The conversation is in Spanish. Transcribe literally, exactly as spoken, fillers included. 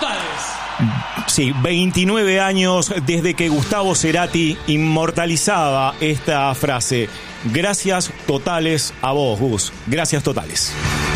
totales. Sí, veintinueve años desde que Gustavo Cerati inmortalizaba esta frase. Gracias totales a vos, Gus. Gracias totales.